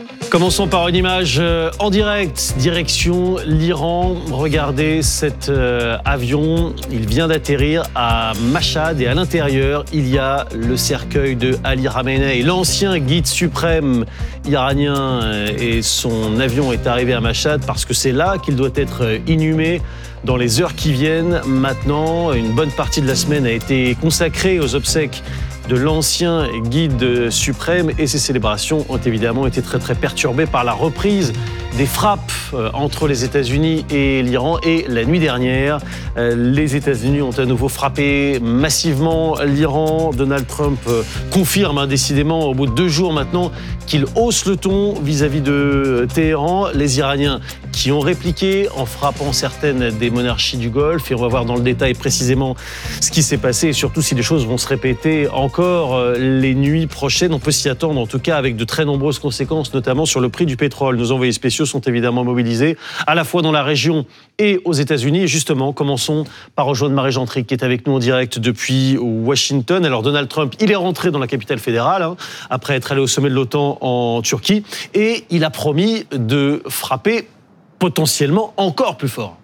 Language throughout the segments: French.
Commençons par une image en direct, direction l'Iran. Regardez cet avion, il vient d'atterrir à Mashhad et à l'intérieur, il y a le cercueil de Ali Khamenei, l'ancien guide suprême iranien, et son avion est arrivé à Mashhad parce que c'est là qu'il doit être inhumé. Dans les heures qui viennent, maintenant, une bonne partie de la semaine a été consacrée aux obsèques de l'ancien guide suprême et ces célébrations ont évidemment été très perturbées par la reprise des frappes entre les États-Unis et l'Iran. Et la nuit dernière, les États-Unis ont à nouveau frappé massivement l'Iran. Donald Trump confirme décidément au bout de 2 jours maintenant qu'il hausse le ton vis-à-vis de Téhéran. Les Iraniens qui ont répliqué en frappant certaines des monarchies du Golfe. Et on va voir dans le détail précisément ce qui s'est passé et surtout si les choses vont se répéter encore les nuits prochaines. On peut s'y attendre en tout cas avec de très nombreuses conséquences, notamment sur le prix du pétrole. Nos envoyés spéciaux sont évidemment mobilisés à la fois dans la région et aux États-Unis. Et justement, commençons par rejoindre Marie-Jeanne Tric qui est avec nous en direct depuis Washington. Alors Donald Trump, il est rentré dans la capitale fédérale après être allé au sommet de l'OTAN en Turquie et il a promis de frapper potentiellement encore plus fort.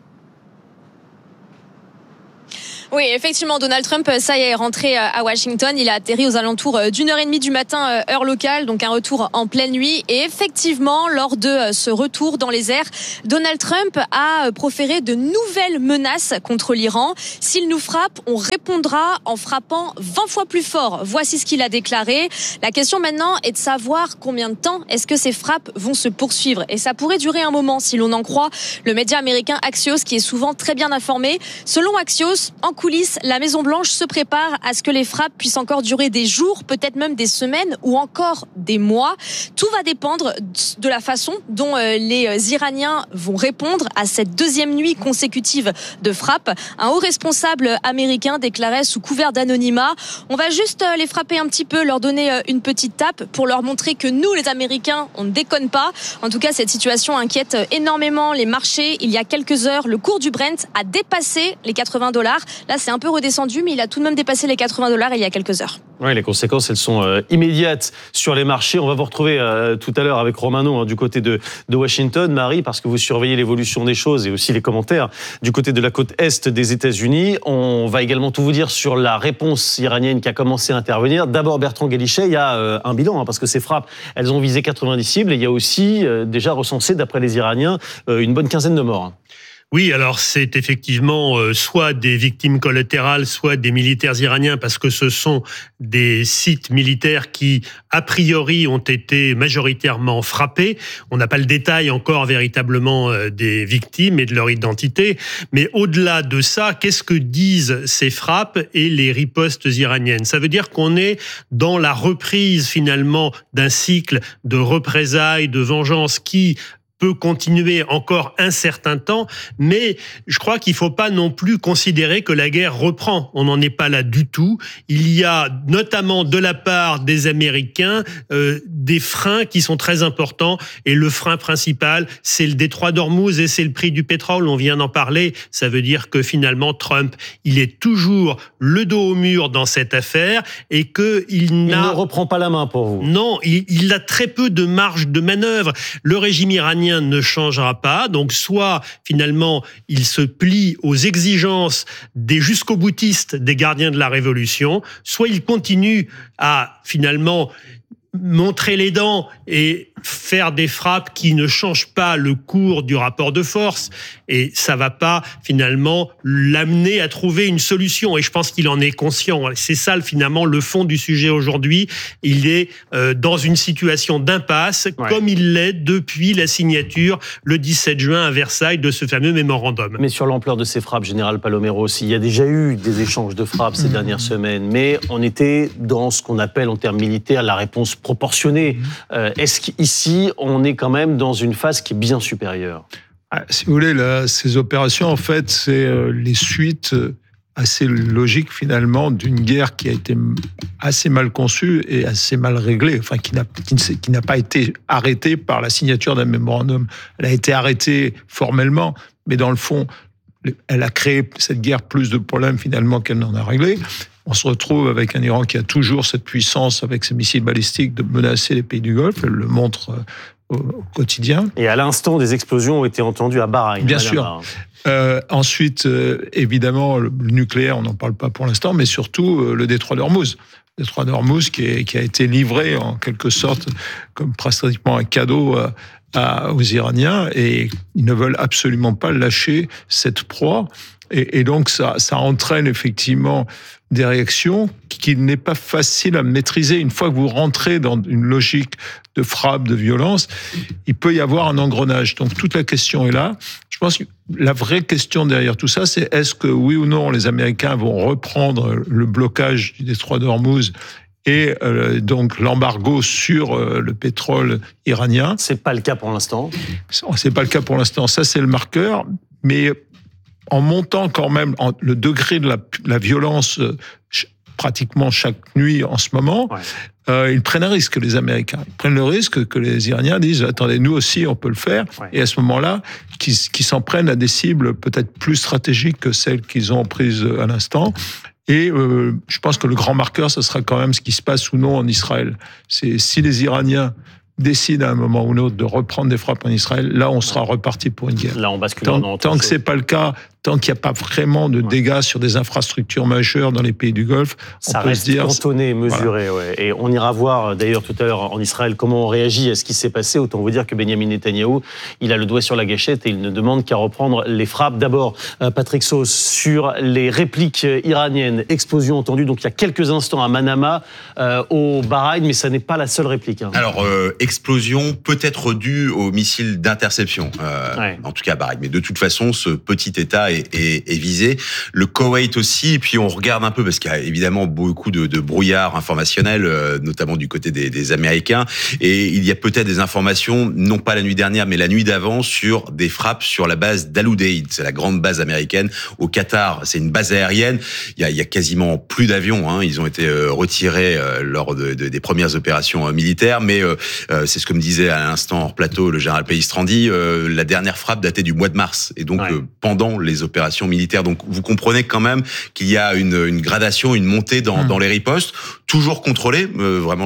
Oui, effectivement, Donald Trump, ça y est rentré à Washington. Il a atterri aux alentours d'1h30 du matin, heure locale, donc un retour en pleine nuit. Et effectivement, lors de ce retour dans les airs, Donald Trump a proféré de nouvelles menaces contre l'Iran. S'il nous frappe, on répondra en frappant 20 fois plus fort. Voici ce qu'il a déclaré. La question maintenant est de savoir combien de temps est-ce que ces frappes vont se poursuivre. Et ça pourrait durer un moment, si l'on en croit le média américain Axios, qui est souvent très bien informé. Selon Axios, en coulisses, la Maison-Blanche se prépare à ce que les frappes puissent encore durer des jours, peut-être même des semaines ou encore des mois. Tout va dépendre de la façon dont les Iraniens vont répondre à cette deuxième nuit consécutive de frappes. Un haut responsable américain déclarait sous couvert d'anonymat: on va juste les frapper un petit peu, leur donner une petite tape pour leur montrer que nous, les Américains, on ne déconne pas. En tout cas, cette situation inquiète énormément les marchés. Il y a quelques heures, le cours du Brent a dépassé les $80. Là, c'est un peu redescendu, mais il a tout de même dépassé les $80 il y a quelques heures. Oui, les conséquences, elles sont immédiates sur les marchés. On va vous retrouver tout à l'heure avec Romano du côté de Washington, Marie, parce que vous surveillez l'évolution des choses et aussi les commentaires du côté de la côte est des États-Unis. On va également tout vous dire sur la réponse iranienne qui a commencé à intervenir. D'abord, Bertrand Guélichet, il y a un bilan, parce que ces frappes, elles ont visé 90 cibles et il y a aussi déjà recensé, d'après les Iraniens, une bonne quinzaine de morts. Oui, alors c'est effectivement soit des victimes collatérales, soit des militaires iraniens, parce que ce sont des sites militaires qui, a priori, ont été majoritairement frappés. On n'a pas le détail encore véritablement des victimes et de leur identité. Mais au-delà de ça, qu'est-ce que disent ces frappes et les ripostes iraniennes ? Ça veut dire qu'on est dans la reprise finalement d'un cycle de représailles, de vengeance qui peut continuer encore un certain temps, mais je crois qu'il ne faut pas non plus considérer que la guerre reprend. On n'en est pas là du tout. Il y a notamment de la part des Américains des freins qui sont très importants, et le frein principal, c'est le détroit d'Ormuz et c'est le prix du pétrole. On vient d'en parler. Ça veut dire que finalement, Trump, il est toujours le dos au mur dans cette affaire et qu'il ne reprend pas la main pour vous. Non, il a très peu de marge de manœuvre. Le régime iranien ne changera pas, donc soit finalement il se plie aux exigences des jusqu'au-boutistes des gardiens de la révolution, soit il continue à finalement montrer les dents et faire des frappes qui ne changent pas le cours du rapport de force, et ça va pas finalement l'amener à trouver une solution, et je pense qu'il en est conscient. C'est ça finalement le fond du sujet aujourd'hui. Il est dans une situation d'impasse, comme il l'est depuis la signature le 17 juin à Versailles de ce fameux mémorandum. Mais sur l'ampleur de ces frappes, Général Palomero, il y a déjà eu des échanges de frappes ces dernières semaines, mais on était dans ce qu'on appelle en termes militaires la réponse proportionnée. Est-ce qu'ici, on est quand même dans une phase qui est bien supérieure ? Si vous voulez, ces opérations, en fait, c'est les suites assez logiques, finalement, d'une guerre qui a été assez mal conçue et assez mal réglée, enfin, qui n'a pas été arrêtée par la signature d'un mémorandum. Elle a été arrêtée formellement, mais dans le fond, elle a créé cette guerre plus de problèmes, finalement, qu'elle n'en a réglé. on se retrouve avec un Iran qui a toujours cette puissance avec ses missiles balistiques de menacer les pays du Golfe. Elle le montre au quotidien. Et à l'instant, des explosions ont été entendues à Bahreïn. Bien sûr. Ensuite, évidemment, le nucléaire, on n'en parle pas pour l'instant, mais surtout le détroit d'Ormuz. Le détroit d'Ormuz qui a été livré en quelque sorte comme pratiquement un cadeau aux Iraniens, et ils ne veulent absolument pas lâcher cette proie. Et donc, ça entraîne effectivement des réactions qu'il n'est pas facile à maîtriser. Une fois que vous rentrez dans une logique de frappe, de violence, il peut y avoir un engrenage. Donc, toute la question est là. Je pense que la vraie question derrière tout ça, c'est est-ce que, oui ou non, les Américains vont reprendre le blocage du détroit d'Ormuz et donc l'embargo sur le pétrole iranien. C'est pas le cas pour l'instant. C'est pas le cas pour l'instant. Ça, c'est le marqueur. Mais en montant quand même le degré de la violence pratiquement chaque nuit en ce moment, ils prennent un risque, les Américains. Ils prennent le risque que les Iraniens disent « Attendez, nous aussi, on peut le faire ». Et à ce moment-là, qu'ils s'en prennent à des cibles peut-être plus stratégiques que celles qu'ils ont prises à l'instant. Et je pense que le grand marqueur, ce sera quand même ce qui se passe ou non en Israël. C'est si les Iraniens décident à un moment ou un autre de reprendre des frappes en Israël, là, on sera reparti pour une guerre. Là, on bascule tant que c'est pas le cas, tant qu'il n'y a pas vraiment de dégâts sur des infrastructures majeures dans les pays du Golfe, ça on peut se dire... cantonné, mesuré. Voilà. Ouais. Et on ira voir d'ailleurs tout à l'heure en Israël comment on réagit à ce qui s'est passé. Autant vous dire que Benyamin Netanyahou, il a le doigt sur la gâchette et il ne demande qu'à reprendre les frappes. D'abord, Patrick Sauce, sur les répliques iraniennes. Explosion entendue donc il y a quelques instants à Manama, au Bahreïn, mais ça n'est pas la seule réplique. Alors, explosion peut-être due aux missiles d'interception, en tout cas à Bahreïn. Mais de toute façon, ce petit État est visé. Le Koweït aussi, et puis on regarde un peu, parce qu'il y a évidemment beaucoup de brouillard informationnel, notamment du côté des Américains, et il y a peut-être des informations, non pas la nuit dernière, mais la nuit d'avant, sur des frappes sur la base d'Al-Udeid. C'est la grande base américaine au Qatar. C'est une base aérienne. Il y a quasiment plus d'avions. Ils ont été retirés lors des premières opérations militaires, mais c'est ce que me disait à l'instant hors plateau le général Pellistrandi, la dernière frappe datait du mois de mars, et donc pendant les opérations militaires. Donc vous comprenez quand même qu'il y a une gradation, une montée dans les ripostes, toujours contrôlées. Vraiment,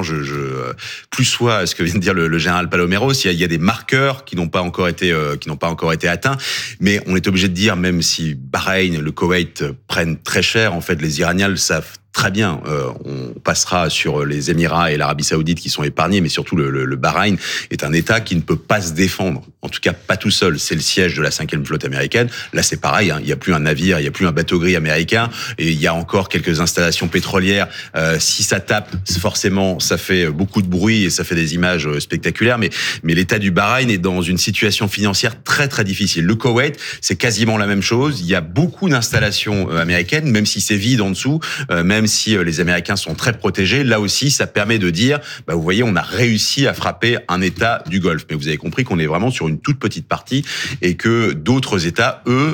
plus soit ce que vient de dire le général Paloméros, il y a des marqueurs qui n'ont pas encore été atteints, mais on est obligé de dire, même si Bahreïn, le Koweït prennent très cher, en fait, les Iraniens le savent très bien. On passera sur les Émirats et l'Arabie Saoudite qui sont épargnés, mais surtout le Bahreïn est un État qui ne peut pas se défendre. En tout cas, pas tout seul. C'est le siège de la 5e flotte américaine. Là, c'est pareil. Il n'y a plus un navire, il n'y a plus un bateau-gris américain, et il y a encore quelques installations pétrolières. Si ça tape, forcément, ça fait beaucoup de bruit et ça fait des images spectaculaires. Mais l'État du Bahreïn est dans une situation financière très très difficile. Le Koweït, c'est quasiment la même chose. Il y a beaucoup d'installations américaines, même si c'est vide en dessous, même si les Américains sont très protégés. Là aussi, ça permet de dire, vous voyez, on a réussi à frapper un État du Golfe. Mais vous avez compris qu'on est vraiment sur une toute petite partie et que d'autres États, eux,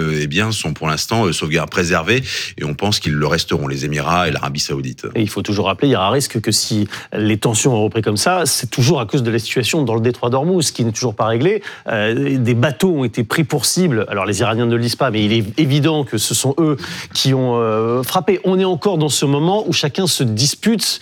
sont pour l'instant préservés, et on pense qu'ils le resteront, les Émirats et l'Arabie Saoudite. Et il faut toujours rappeler, il y a un risque que si les tensions ont repris comme ça, c'est toujours à cause de la situation dans le détroit d'Ormuz, qui n'est toujours pas réglée. Des bateaux ont été pris pour cible. Alors les Iraniens ne le disent pas, mais il est évident que ce sont eux qui ont frappé. On est encore dans ce moment où chacun se dispute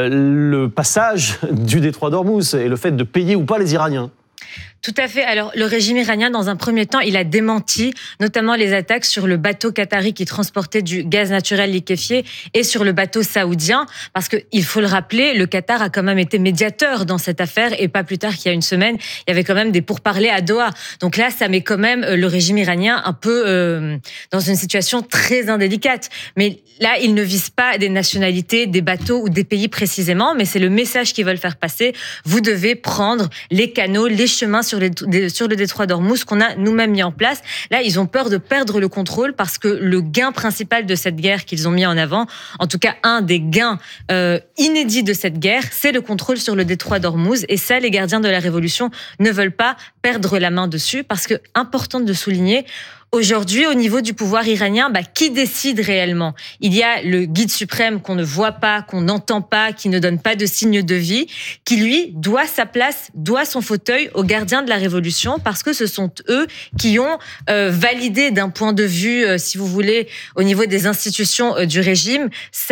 le passage du détroit d'Ormuz et le fait de payer ou pas les Iraniens. Tout à fait. Alors, le régime iranien, dans un premier temps, il a démenti notamment les attaques sur le bateau qatari qui transportait du gaz naturel liquéfié et sur le bateau saoudien, parce que, il faut le rappeler, le Qatar a quand même été médiateur dans cette affaire, et pas plus tard qu'il y a une semaine, il y avait quand même des pourparlers à Doha. Donc là, ça met quand même le régime iranien un peu dans une situation très indélicate. Mais là, ils ne visent pas des nationalités, des bateaux ou des pays précisément, mais c'est le message qu'ils veulent faire passer. Vous devez prendre les canaux, les chemins sur le détroit d'Ormuz qu'on a nous-mêmes mis en place. Là, ils ont peur de perdre le contrôle, parce que le gain principal de cette guerre qu'ils ont mis en avant, en tout cas un des gains inédits de cette guerre, c'est le contrôle sur le détroit d'Ormuz. Et ça, les gardiens de la révolution ne veulent pas perdre la main dessus, parce que, important de souligner, Aujourd'hui, au niveau du pouvoir iranien, qui décide réellement? Il y a le guide suprême qu'on ne voit pas, qu'on n'entend pas, qui ne donne pas de signe de vie, qui lui doit sa place, doit son fauteuil aux gardiens de la révolution, parce que ce sont eux qui ont validé d'un point de vue, si vous voulez, au niveau des institutions du régime,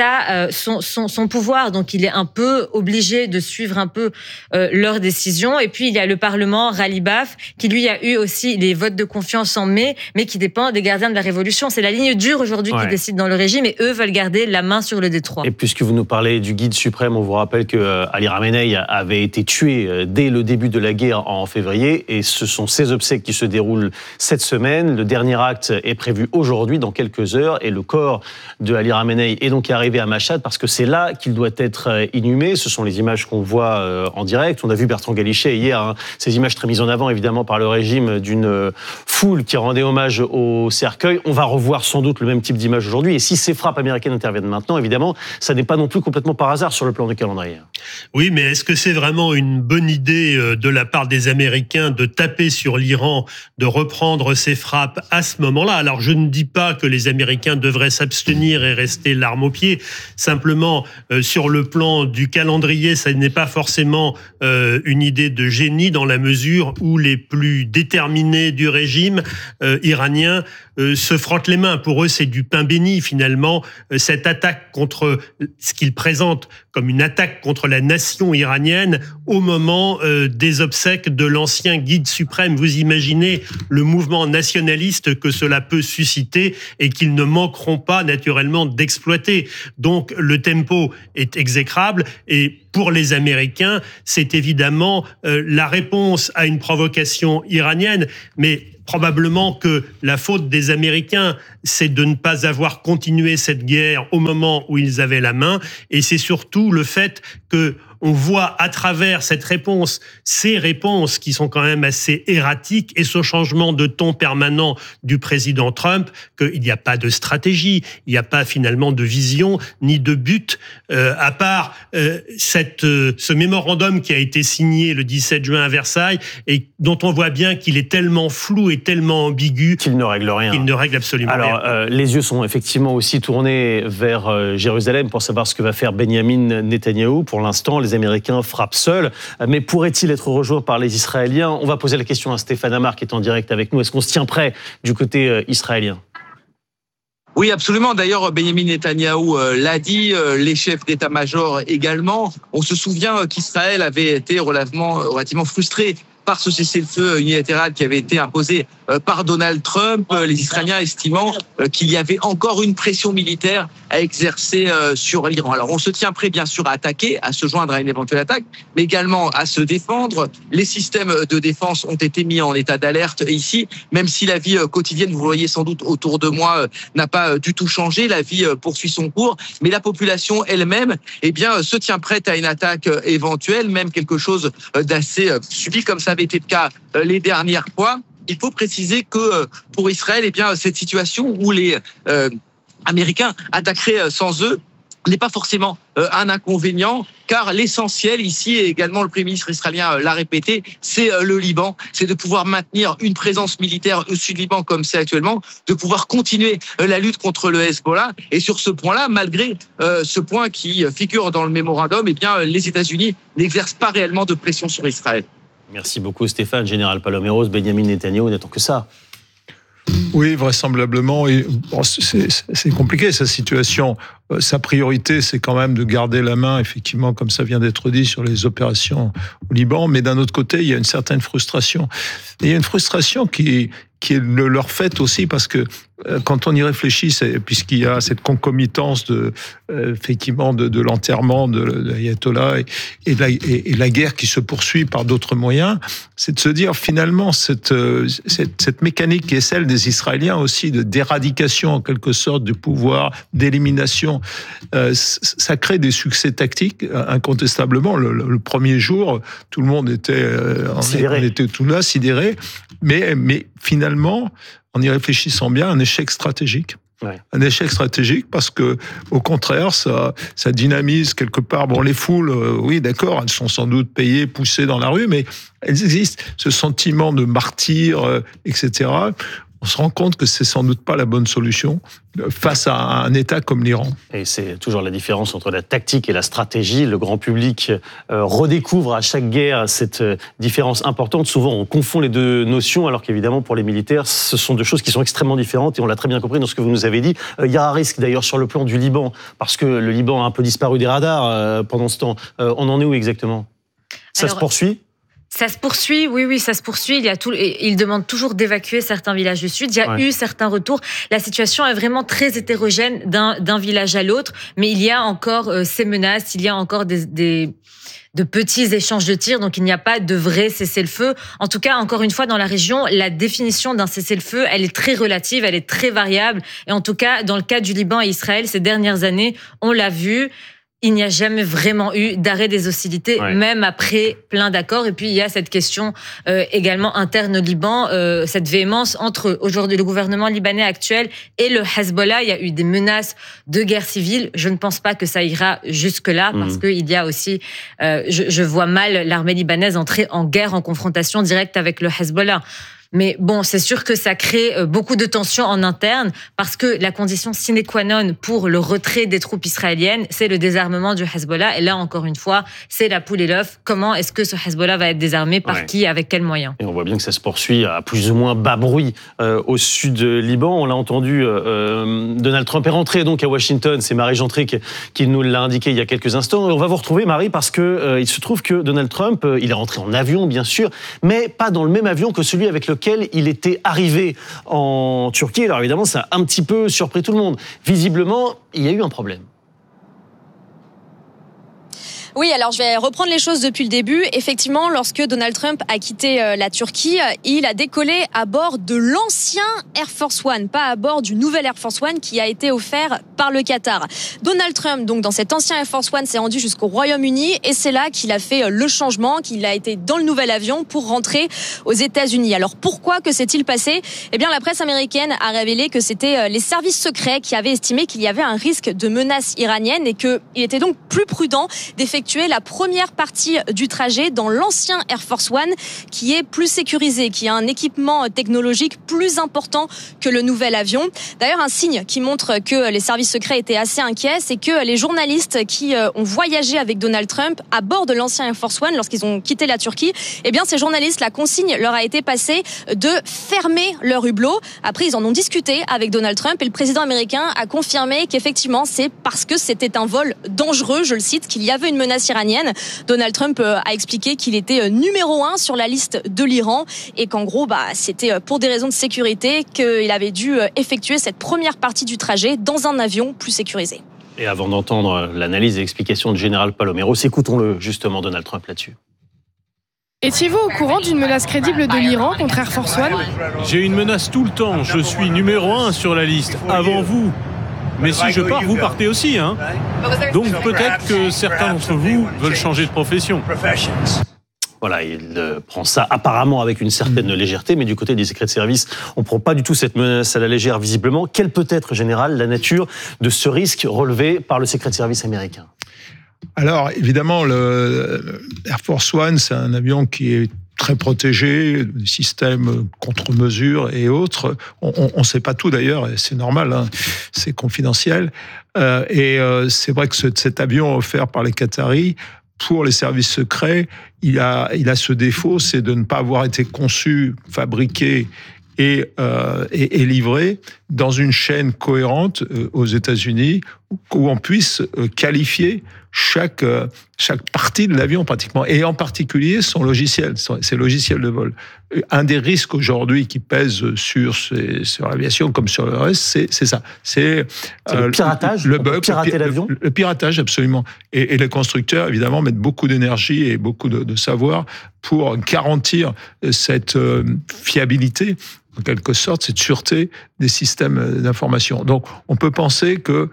son pouvoir. Donc il est un peu obligé de suivre un peu leurs décisions. Et puis il y a le Parlement, Rallye-Baf, qui lui a eu aussi les votes de confiance en mai, mais qui dépend des gardiens de la révolution. C'est la ligne dure aujourd'hui qui décide dans le régime, et eux veulent garder la main sur le détroit. Et puisque vous nous parlez du guide suprême, on vous rappelle que Ali Khamenei avait été tué dès le début de la guerre en février, et ce sont ses obsèques qui se déroulent cette semaine. Le dernier acte est prévu aujourd'hui, dans quelques heures, et le corps de Ali Khamenei est donc arrivé à Machhad parce que c'est là qu'il doit être inhumé. Ce sont les images qu'on voit en direct. On a vu Bertrand Galichet hier, ces images très mises en avant évidemment par le régime d'une foule qui rendait hommage au cercueil. On va revoir sans doute le même type d'image aujourd'hui. Et si ces frappes américaines interviennent maintenant, évidemment, ça n'est pas non plus complètement par hasard sur le plan du calendrier. Oui, mais est-ce que c'est vraiment une bonne idée de la part des Américains de taper sur l'Iran, de reprendre ces frappes à ce moment-là? Alors, je ne dis pas que les Américains devraient s'abstenir et rester l'arme au pied. Simplement, sur le plan du calendrier, ça n'est pas forcément une idée de génie, dans la mesure où les plus déterminés du régime iranien se frottent les mains. Pour eux, c'est du pain béni, finalement, cette attaque contre ce qu'ils présentent comme une attaque contre la nation iranienne au moment des obsèques de l'ancien guide suprême. Vous imaginez le mouvement nationaliste que cela peut susciter et qu'ils ne manqueront pas naturellement d'exploiter. Donc le tempo est exécrable, et pour les Américains, c'est évidemment la réponse à une provocation iranienne, mais probablement que la faute des Américains, c'est de ne pas avoir continué cette guerre au moment où ils avaient la main, et c'est surtout le fait que on voit à travers cette réponse, ces réponses qui sont quand même assez erratiques, et ce changement de ton permanent du président Trump, qu'il n'y a pas de stratégie, il n'y a pas finalement de vision ni de but, à part ce mémorandum qui a été signé le 17 juin à Versailles, et dont on voit bien qu'il est tellement flou et tellement ambigu qu'il ne règle rien. Qu'il ne règle absolument rien. Alors, les yeux sont effectivement aussi tournés vers Jérusalem pour savoir ce que va faire Benyamin Netanyahou. Pour l'instant, les Américains frappent seuls, mais pourrait-il être rejoint par les Israéliens? On va poser la question à Stéphane Amar qui est en direct avec nous. Est-ce qu'on se tient prêt du côté israélien? Oui, absolument. D'ailleurs, Benyamin Netanyahou l'a dit, les chefs d'état-major également. On se souvient qu'Israël avait été relativement frustré par ce cessez-le-feu unilatéral qui avait été imposé par Donald Trump, les Israéliens estimant qu'il y avait encore une pression militaire à exercer sur l'Iran. Alors on se tient prêt bien sûr à attaquer, à se joindre à une éventuelle attaque, mais également à se défendre. Les systèmes de défense ont été mis en état d'alerte ici, même si la vie quotidienne, vous voyez sans doute autour de moi, n'a pas du tout changé. La vie poursuit son cours, mais la population elle-même se tient prête à une attaque éventuelle, même quelque chose d'assez subit comme ça avait été le cas les dernières fois. Il faut préciser que pour Israël, cette situation où les Américains attaqueraient sans eux n'est pas forcément un inconvénient, car l'essentiel ici, et également le Premier ministre israélien l'a répété, c'est le Liban, c'est de pouvoir maintenir une présence militaire au sud-Liban comme c'est actuellement, de pouvoir continuer la lutte contre le Hezbollah. Et sur ce point-là, malgré ce point qui figure dans le mémorandum, les États-Unis n'exercent pas réellement de pression sur Israël. Merci beaucoup Stéphane. Général Paloméros, Benyamin Netanyahou n'attend que ça. Oui, vraisemblablement. Et bon, c'est compliqué, sa situation. Sa priorité, c'est quand même de garder la main, effectivement, comme ça vient d'être dit, sur les opérations au Liban. Mais d'un autre côté, il y a une certaine frustration. Et il y a une frustration qui est leur fait aussi, parce que quand on y réfléchit, puisqu'il y a cette concomitance effectivement de l'enterrement de l'ayatollah et la guerre qui se poursuit par d'autres moyens, c'est de se dire finalement cette mécanique qui est celle des Israéliens aussi d'éradication en quelque sorte du pouvoir, d'élimination, ça crée des succès tactiques incontestablement. Le premier jour, tout le monde était tout là, sidéré, mais finalement, en y réfléchissant bien, un échec stratégique. Ouais. Un échec stratégique parce que, au contraire, ça dynamise quelque part. Bon, les foules, oui, d'accord, elles sont sans doute payées, poussées dans la rue, mais elles existent. Ce sentiment de martyr, etc. on se rend compte que c'est sans doute pas la bonne solution face à un État comme l'Iran. Et c'est toujours la différence entre la tactique et la stratégie. Le grand public redécouvre à chaque guerre cette différence importante. Souvent, on confond les deux notions, alors qu'évidemment, pour les militaires, ce sont deux choses qui sont extrêmement différentes. Et on l'a très bien compris dans ce que vous nous avez dit. Il y a un risque d'ailleurs sur le plan du Liban, parce que le Liban a un peu disparu des radars pendant ce temps. On en est où exactement ? Ça se poursuit ? Ça se poursuit, oui, ça se poursuit. Il demande toujours d'évacuer certains villages du sud. Il y a eu certains retours. La situation est vraiment très hétérogène d'un village à l'autre, mais il y a encore ces menaces, il y a encore de petits échanges de tirs, donc il n'y a pas de vrai cessez-le-feu. En tout cas, encore une fois, dans la région, la définition d'un cessez-le-feu, elle est très relative, elle est très variable. Et en tout cas, dans le cas du Liban et Israël, ces dernières années, on l'a vu, il n'y a jamais vraiment eu d'arrêt des hostilités, même après plein d'accords. Et puis, il y a cette question également interne au Liban, cette véhémence entre aujourd'hui le gouvernement libanais actuel et le Hezbollah. Il y a eu des menaces de guerre civile. Je ne pense pas que ça ira jusque-là, parce qu'il y a aussi, je vois mal l'armée libanaise entrer en guerre, en confrontation directe avec le Hezbollah. Mais bon, c'est sûr que ça crée beaucoup de tensions en interne, parce que la condition sine qua non pour le retrait des troupes israéliennes, c'est le désarmement du Hezbollah. Et là, encore une fois, c'est la poule et l'œuf. Comment est-ce que ce Hezbollah va être désarmé ? Par qui ? Avec quels moyens ? Et on voit bien que ça se poursuit à plus ou moins bas bruit au sud du Liban. On l'a entendu, Donald Trump est rentré donc à Washington. C'est Marie Gentric qui nous l'a indiqué il y a quelques instants. Et on va vous retrouver, Marie, parce que il se trouve que Donald Trump, il est rentré en avion, bien sûr, mais pas dans le même avion que celui avec lequel il était arrivé en Turquie. Alors évidemment, ça a un petit peu surpris tout le monde. Visiblement, il y a eu un problème. Oui, alors je vais reprendre les choses depuis le début. Effectivement, lorsque Donald Trump a quitté la Turquie, il a décollé à bord de l'ancien Air Force One, pas à bord du nouvel Air Force One qui a été offert par le Qatar. Donald Trump, donc dans cet ancien Air Force One, s'est rendu jusqu'au Royaume-Uni et c'est là qu'il a fait le changement, qu'il a été dans le nouvel avion pour rentrer aux États-Unis. Alors pourquoi que s'est-il passé ? Eh bien, la presse américaine a révélé que c'était les services secrets qui avaient estimé qu'il y avait un risque de menace iranienne et qu'il était donc plus prudent d'effectuer la première partie du trajet dans l'ancien Air Force One qui est plus sécurisé, qui a un équipement technologique plus important que le nouvel avion. D'ailleurs, un signe qui montre que les services secrets étaient assez inquiets, c'est que les journalistes qui ont voyagé avec Donald Trump à bord de l'ancien Air Force One lorsqu'ils ont quitté la Turquie, eh bien ces journalistes, la consigne leur a été passée de fermer leur hublot. Après, ils en ont discuté avec Donald Trump et le président américain a confirmé qu'effectivement, c'est parce que c'était un vol dangereux, je le cite, qu'il y avait une menace iranienne. Donald Trump a expliqué qu'il était numéro 1 sur la liste de l'Iran et qu'en gros, c'était pour des raisons de sécurité qu'il avait dû effectuer cette première partie du trajet dans un avion plus sécurisé. Et avant d'entendre l'analyse et l'explication du général Paloméros, écoutons-le justement, Donald Trump, là-dessus. Étiez-vous au courant d'une menace crédible de l'Iran contre Air Force One ? J'ai une menace tout le temps. Je suis numéro 1 sur la liste, avant vous. Mais si je pars, vous partez aussi, hein ? Donc peut-être que certains d'entre vous veulent changer de profession. Voilà, il prend ça apparemment avec une certaine légèreté, mais du côté des secrets de service, on ne prend pas du tout cette menace à la légère, visiblement. Quelle peut être, général, la nature de ce risque relevé par le secret de service américain ? Alors, évidemment, le Air Force One, c'est un avion qui est très protégé, des systèmes contre-mesures et autres. On ne sait pas tout d'ailleurs, et c'est normal, hein, c'est confidentiel. C'est vrai que cet avion offert par les Qataris, pour les services secrets, il a ce défaut, c'est de ne pas avoir été conçu, fabriqué et livré dans une chaîne cohérente aux États-Unis où on puisse qualifier chaque partie de l'avion pratiquement, et en particulier son logiciel, ses logiciels de vol. Un des risques aujourd'hui qui pèsent sur l'aviation comme sur le reste, c'est ça. C'est le piratage, le bug, pirater l'avion. Le piratage, absolument. Et les constructeurs, évidemment, mettent beaucoup d'énergie et beaucoup de savoir pour garantir cette fiabilité, en quelque sorte, cette sûreté des systèmes d'information. Donc, on peut penser que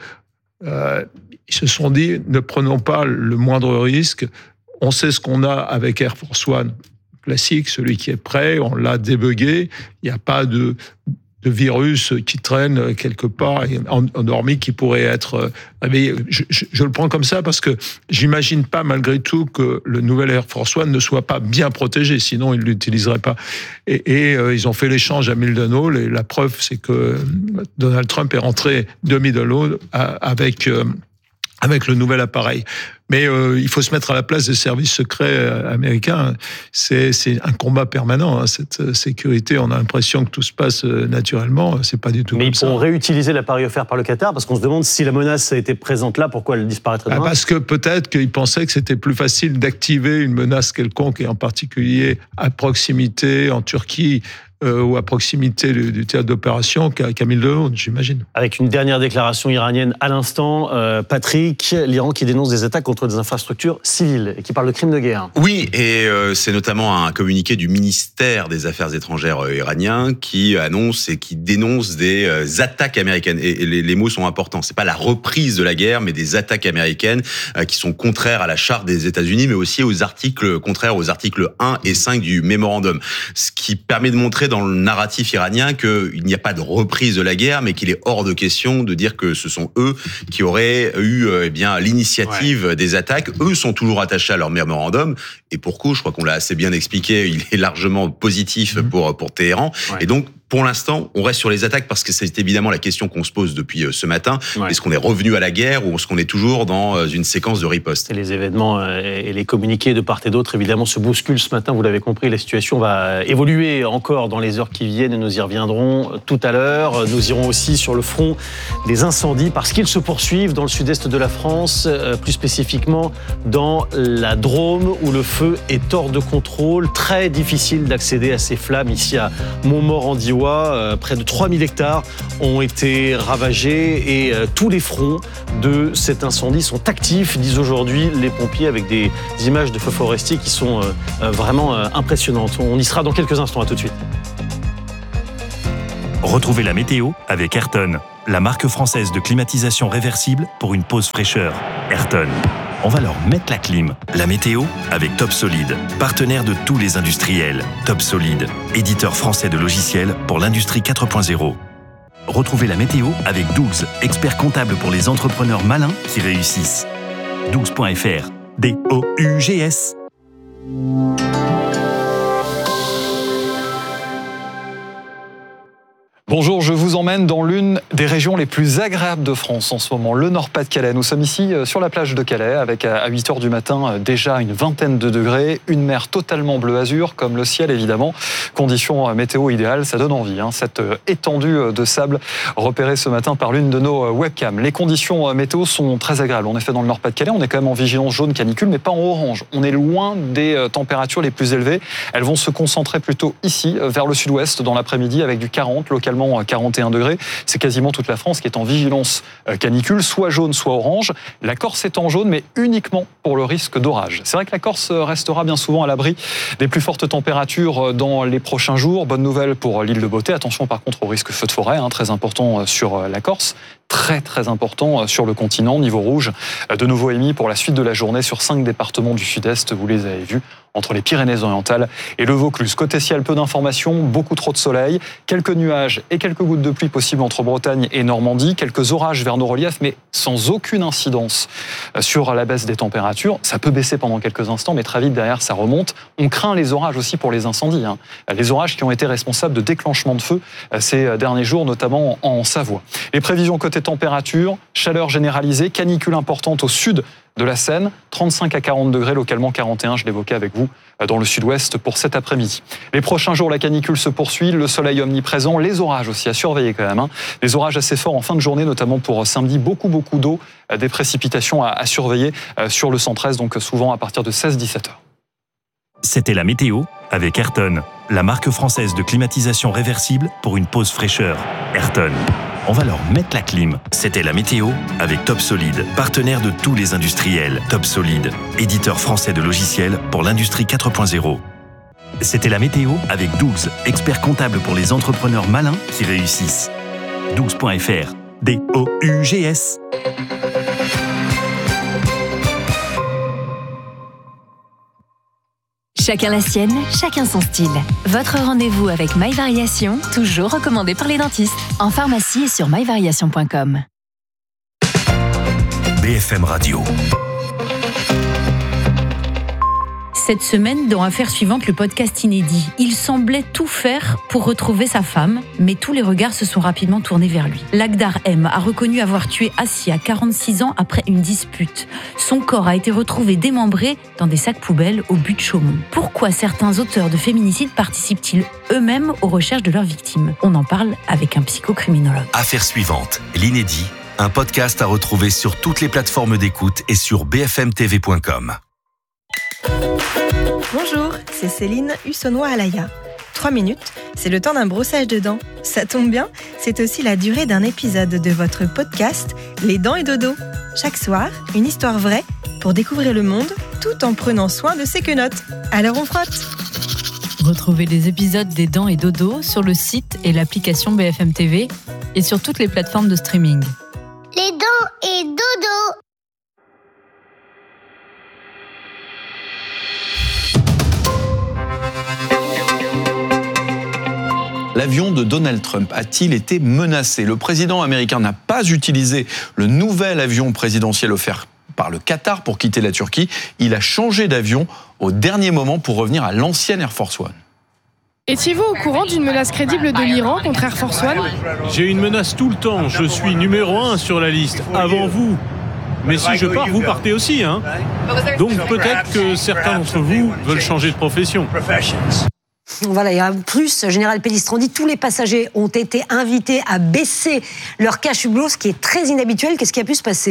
ils se sont dit, ne prenons pas le moindre risque. On sait ce qu'on a avec Air Force One classique, celui qui est prêt, on l'a débugué. Il n'y a pas de virus qui traînent quelque part endormis qui pourraient être réveillés. Je le prends comme ça parce que j'imagine pas malgré tout que le nouvel Air Force One ne soit pas bien protégé, sinon ils l'utiliseraient pas. Et ils ont fait l'échange à Milden Hall et la preuve c'est que Donald Trump est rentré de Milden Hall avec le nouvel appareil. Mais il faut se mettre à la place des services secrets américains. C'est un combat permanent, cette sécurité. On a l'impression que tout se passe naturellement. C'est pas du tout comme ça. Mais ils pourront réutiliser l'appareil offert par le Qatar, parce qu'on se demande si la menace a été présente là, pourquoi elle disparaîtrait demain ? Parce que peut-être qu'ils pensaient que c'était plus facile d'activer une menace quelconque, et en particulier à proximité, en Turquie, ou à proximité du théâtre d'opération qu'à Milden Hall, j'imagine. Avec une dernière déclaration iranienne à l'instant, Patrick, l'Iran qui dénonce des attaques contre des infrastructures civiles et qui parle de crimes de guerre. Oui, et c'est notamment un communiqué du ministère des Affaires étrangères iranien qui annonce et qui dénonce des attaques américaines. Et les mots sont importants. C'est pas la reprise de la guerre, mais des attaques américaines qui sont contraires à la charte des États-Unis, mais aussi contraires aux articles 1 et 5 du mémorandum. Ce qui permet de montrer dans le narratif iranien qu'il n'y a pas de reprise de la guerre, mais qu'il est hors de question de dire que ce sont eux qui auraient eu l'initiative des attaques. Eux sont toujours attachés à leur mémorandum, et pour coup, je crois qu'on l'a assez bien expliqué, il est largement positif pour Téhéran. Et donc, pour l'instant, on reste sur les attaques parce que c'est évidemment la question qu'on se pose depuis ce matin. Est-ce qu'on est revenu à la guerre ou est-ce qu'on est toujours dans une séquence de riposte ? Et les événements et les communiqués de part et d'autre, évidemment, se bousculent ce matin. Vous l'avez compris, la situation va évoluer encore dans les heures qui viennent et nous y reviendrons tout à l'heure. Nous irons aussi sur le front des incendies parce qu'ils se poursuivent dans le sud-est de la France, plus spécifiquement dans la Drôme où le feu est hors de contrôle. Très difficile d'accéder à ces flammes ici à Montmort-en-Diois. Près de 3000 hectares ont été ravagés et tous les fronts de cet incendie sont actifs, disent aujourd'hui les pompiers, avec des images de feux forestiers qui sont vraiment impressionnantes. On y sera dans quelques instants, à tout de suite. Retrouvez la météo avec Ayrton, la marque française de climatisation réversible pour une pause fraîcheur. Ayrton. On va leur mettre la clim. La météo avec Top Solid, partenaire de tous les industriels. Top Solid, éditeur français de logiciels pour l'industrie 4.0. Retrouvez la météo avec Dougs, expert comptable pour les entrepreneurs malins qui réussissent. Dougs.fr. D-O-U-G-S. Bonjour, je vous emmène dans l'une des régions les plus agréables de France en ce moment, le Nord-Pas-de-Calais. Nous sommes ici sur la plage de Calais avec à 8h du matin déjà une vingtaine de degrés, une mer totalement bleu azur comme le ciel évidemment. Conditions météo idéales, ça donne envie, cette étendue de sable repérée ce matin par l'une de nos webcams. Les conditions météo sont très agréables. En effet, dans le Nord-Pas-de-Calais, on est quand même en vigilance jaune canicule, mais pas en orange. On est loin des températures les plus élevées. Elles vont se concentrer plutôt ici, vers le sud-ouest, dans l'après-midi, avec du 40, localement 41 degrés. C'est quasiment toute la France qui est en vigilance canicule, soit jaune, soit orange. La Corse est en jaune, mais uniquement pour le risque d'orage. C'est vrai que la Corse restera bien souvent à l'abri des plus fortes températures dans les prochains jours. Bonne nouvelle pour l'île de Beauté. Attention par contre au risque feu de forêt, très important sur la Corse. Très très important sur le continent, niveau rouge, de nouveau émis pour la suite de la journée sur 5 départements du sud-est, vous les avez vus, entre les Pyrénées-Orientales et le Vaucluse. Côté ciel, peu d'informations, beaucoup trop de soleil, quelques nuages et quelques gouttes de pluie possibles entre Bretagne et Normandie, quelques orages vers nos reliefs, mais sans aucune incidence sur la baisse des températures. Ça peut baisser pendant quelques instants, mais très vite derrière ça remonte. On craint les orages aussi pour les incendies. Les orages qui ont été responsables de déclenchement de feu ces derniers jours, notamment en Savoie. Les prévisions côté température, chaleur généralisée, canicule importante au sud de la Seine, 35 à 40 degrés, localement 41, je l'évoquais avec vous, dans le sud-ouest pour cet après-midi. Les prochains jours, la canicule se poursuit, le soleil omniprésent, les orages aussi à surveiller quand même. Les orages assez forts en fin de journée, notamment pour samedi, beaucoup d'eau, des précipitations à surveiller sur le 113, donc souvent à partir de 16-17 heures. C'était la météo avec Ayrton, la marque française de climatisation réversible pour une pause fraîcheur. Ayrton. On va leur mettre la clim. C'était la météo avec Top Solid, partenaire de tous les industriels. Top Solid, éditeur français de logiciels pour l'industrie 4.0. C'était la météo avec Dougs, expert comptable pour les entrepreneurs malins qui réussissent. Dougs.fr. D-O-U-G-S. Chacun la sienne, chacun son style. Votre rendez-vous avec My Variation, toujours recommandé par les dentistes. En pharmacie et sur myvariation.com. BFM Radio. Cette semaine, dans Affaires suivantes, le podcast inédit. Il semblait tout faire pour retrouver sa femme, mais tous les regards se sont rapidement tournés vers lui. Lagdar M a reconnu avoir tué Assia, 46 ans, après une dispute. Son corps a été retrouvé démembré dans des sacs poubelles au but de Chaumont. Pourquoi certains auteurs de féminicides participent-ils eux-mêmes aux recherches de leurs victimes ? On en parle avec un psychocriminologue. Affaires suivantes, l'inédit, un podcast à retrouver sur toutes les plateformes d'écoute et sur bfmtv.com. Bonjour, c'est Céline Hussonnois-Alaya. 3 minutes, c'est le temps d'un brossage de dents. Ça tombe bien, c'est aussi la durée d'un épisode de votre podcast Les Dents et Dodo. Chaque soir, une histoire vraie pour découvrir le monde tout en prenant soin de ses quenottes. Alors on frotte. Retrouvez les épisodes des Dents et Dodo sur le site et l'application BFM TV et sur toutes les plateformes de streaming. Les Dents et Dodo. L'avion de Donald Trump a-t-il été menacé ? Le président américain n'a pas utilisé le nouvel avion présidentiel offert par le Qatar pour quitter la Turquie. Il a changé d'avion au dernier moment pour revenir à l'ancienne Air Force One. Étiez-vous au courant d'une menace crédible de l'Iran contre Air Force One ? J'ai une menace tout le temps. Je suis numéro 1 sur la liste, avant vous. Mais si je pars, vous partez aussi, hein ? Donc peut-être que certains d'entre vous veulent changer de profession. Voilà, et en plus, Général Pellistrand dit tous les passagers ont été invités à baisser leur cache-hublot, ce qui est très inhabituel. Qu'est-ce qui a pu se passer ?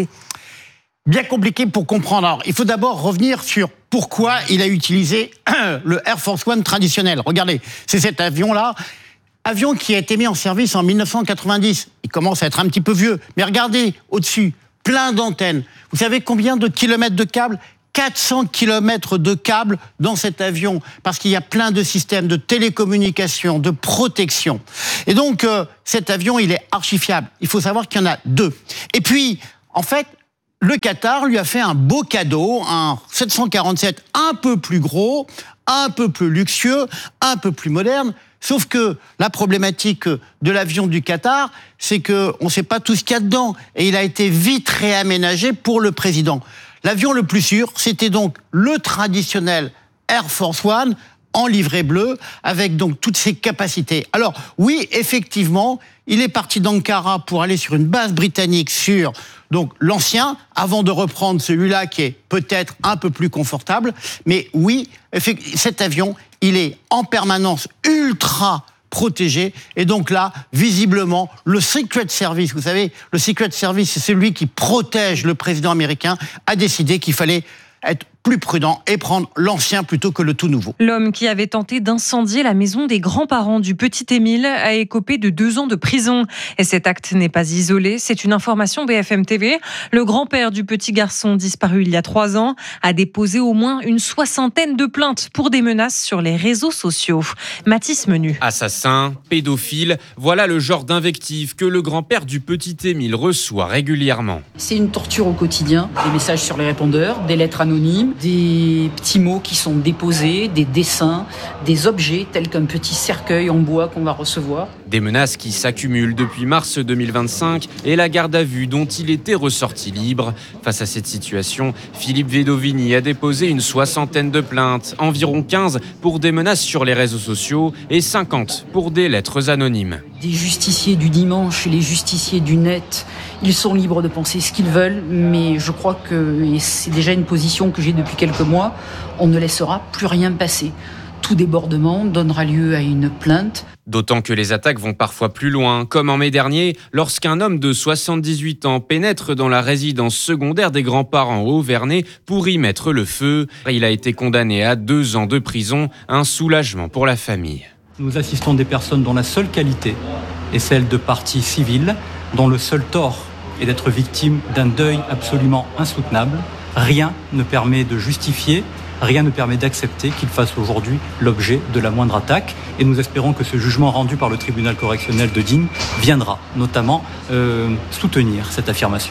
Bien compliqué pour comprendre. Alors, il faut d'abord revenir sur pourquoi il a utilisé le Air Force One traditionnel. Regardez, c'est cet avion-là, avion qui a été mis en service en 1990. Il commence à être un petit peu vieux, mais regardez au-dessus, plein d'antennes. Vous savez combien de kilomètres de câbles ? 400 kilomètres de câbles dans cet avion, parce qu'il y a plein de systèmes de télécommunication, de protection. Et donc, cet avion, il est archi-fiable. Il faut savoir qu'il y en a 2. Et puis, en fait, le Qatar lui a fait un beau cadeau, un 747 un peu plus gros, un peu plus luxueux, un peu plus moderne. Sauf que la problématique de l'avion du Qatar, c'est qu'on ne sait pas tout ce qu'il y a dedans. Et il a été vite réaménagé pour le président. L'avion le plus sûr, c'était donc le traditionnel Air Force One en livrée bleue, avec donc toutes ses capacités. Alors oui, effectivement, il est parti d'Ankara pour aller sur une base britannique sur donc l'ancien, avant de reprendre celui-là qui est peut-être un peu plus confortable. Mais oui, cet avion, il est en permanence ultra protégé. Et donc là, visiblement, le Secret Service, vous savez, le Secret Service, c'est celui qui protège le président américain, a décidé qu'il fallait être plus prudent et prendre l'ancien plutôt que le tout nouveau. L'homme qui avait tenté d'incendier la maison des grands-parents du petit Émile a écopé de 2 ans de prison. Et cet acte n'est pas isolé, c'est une information BFM TV. Le grand-père du petit garçon disparu il y a 3 ans a déposé au moins une 60aine de plaintes pour des menaces sur les réseaux sociaux. Mathis Menu. Assassin, pédophile, voilà le genre d'invectives que le grand-père du petit Émile reçoit régulièrement. C'est une torture au quotidien, des messages sur les répondeurs, des lettres anonymes, des petits mots qui sont déposés, des dessins, des objets tels qu'un petit cercueil en bois qu'on va recevoir. Des menaces qui s'accumulent depuis mars 2025 et la garde à vue dont il était ressorti libre. Face à cette situation, Philippe Vedovini a déposé une 60aine de plaintes, environ 15 pour des menaces sur les réseaux sociaux et 50 pour des lettres anonymes. Des justiciers du dimanche et les justiciers du net, ils sont libres de penser ce qu'ils veulent, mais je crois que, et c'est déjà une position que j'ai depuis quelques mois, on ne laissera plus rien passer. Tout débordement donnera lieu à une plainte. D'autant que les attaques vont parfois plus loin, comme en mai dernier, lorsqu'un homme de 78 ans pénètre dans la résidence secondaire des grands-parents au Auvernais pour y mettre le feu. Il a été condamné à 2 ans de prison, un soulagement pour la famille. Nous assistons des personnes dont la seule qualité est celle de partie civile, dont le seul tort est d'être victime d'un deuil absolument insoutenable. Rien ne permet de justifier, rien ne permet d'accepter qu'il fasse aujourd'hui l'objet de la moindre attaque. Et nous espérons que ce jugement rendu par le tribunal correctionnel de Digne viendra notamment soutenir cette affirmation.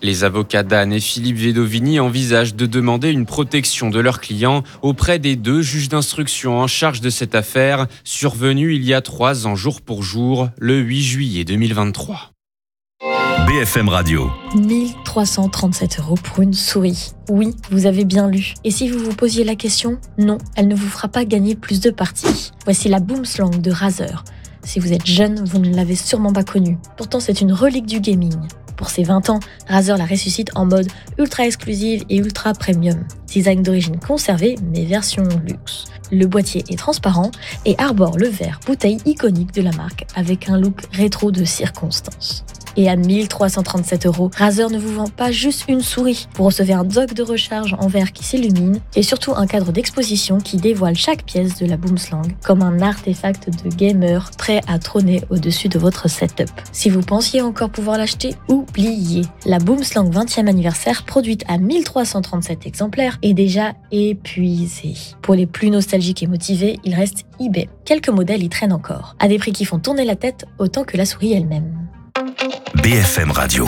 Les avocats d'Anne et Philippe Vedovini envisagent de demander une protection de leurs clients auprès des 2 juges d'instruction en charge de cette affaire, survenue il y a 3 ans jour pour jour, le 8 juillet 2023. BFM Radio. 1337 € pour une souris. Oui, vous avez bien lu. Et si vous vous posiez la question, non, elle ne vous fera pas gagner plus de parties. Voici la Boomslang de Razer. Si vous êtes jeune, vous ne l'avez sûrement pas connue. Pourtant, c'est une relique du gaming. Pour ses 20 ans, Razer la ressuscite en mode ultra exclusive et ultra premium. Design d'origine conservé, mais version luxe. Le boîtier est transparent et arbore le verre bouteille iconique de la marque avec un look rétro de circonstance. Et à 1337 €, Razer ne vous vend pas juste une souris. Vous recevez un dock de recharge en verre qui s'illumine et surtout un cadre d'exposition qui dévoile chaque pièce de la Boomslang comme un artefact de gamer prêt à trôner au-dessus de votre setup. Si vous pensiez encore pouvoir l'acheter, oubliez. La Boomslang 20e anniversaire, produite à 1337 exemplaires, est déjà épuisée. Pour les plus nostalgiques et motivés, il reste eBay. Quelques modèles y traînent encore, à des prix qui font tourner la tête autant que la souris elle-même. BFM Radio.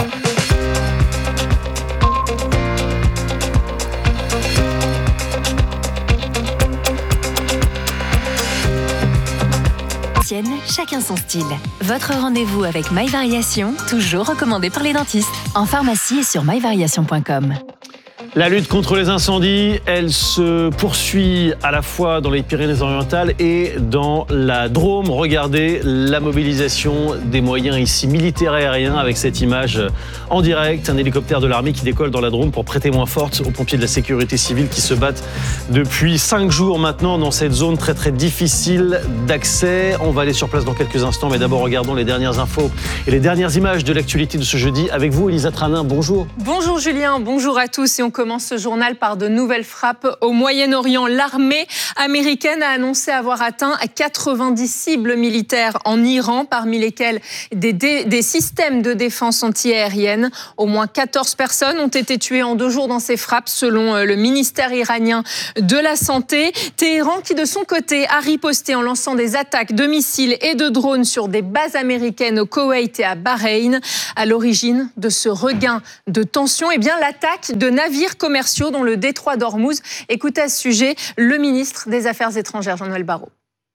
Chacun son style. Votre rendez-vous avec My Variation, toujours recommandé par les dentistes. En pharmacie et sur myvariation.com. La lutte contre les incendies, elle se poursuit à la fois dans les Pyrénées-Orientales et dans la Drôme. Regardez la mobilisation des moyens ici militaires et aériens avec cette image en direct. Un hélicoptère de l'armée qui décolle dans la Drôme pour prêter main forte aux pompiers de la sécurité civile qui se battent depuis 5 jours maintenant dans cette zone très très difficile d'accès. On va aller sur place dans quelques instants, mais d'abord regardons les dernières infos et les dernières images de l'actualité de ce jeudi avec vous, Elisa Tranin. Bonjour. Bonjour Julien, bonjour à tous et on commence ce journal par de nouvelles frappes au Moyen-Orient. L'armée américaine a annoncé avoir atteint 90 cibles militaires en Iran, parmi lesquelles des systèmes de défense antiaérienne. Au moins 14 personnes ont été tuées en 2 jours dans ces frappes, selon le ministère iranien de la Santé. Téhéran, qui de son côté a riposté en lançant des attaques de missiles et de drones sur des bases américaines au Koweït et à Bahreïn. À l'origine de ce regain de tension, eh bien l'attaque de navires commerciaux dans le détroit d'Ormuz. Écoutez à ce sujet le ministre des Affaires étrangères, Jean-Noël Barrot.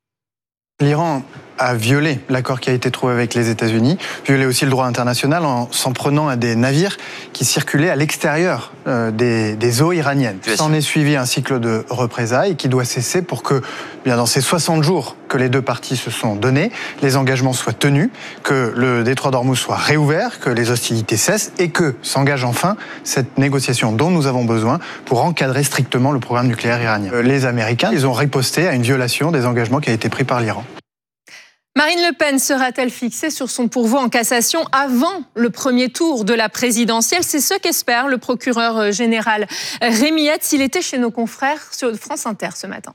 L'Iran a violé l'accord qui a été trouvé avec les États-Unis, violé aussi le droit international en s'en prenant à des navires qui circulaient à l'extérieur des eaux iraniennes. S'en est suivi un cycle de représailles qui doit cesser pour que, bien dans ces 60 jours que les 2 parties se sont donnés, les engagements soient tenus, que le détroit d'Ormuz soit réouvert, que les hostilités cessent et que s'engage enfin cette négociation dont nous avons besoin pour encadrer strictement le programme nucléaire iranien. Les Américains, ils ont riposté à une violation des engagements qui a été pris par l'Iran. Marine Le Pen sera-t-elle fixée sur son pourvoi en cassation avant le premier tour de la présidentielle? C'est ce qu'espère le procureur général Rémi Hetz. Il était chez nos confrères sur France Inter ce matin.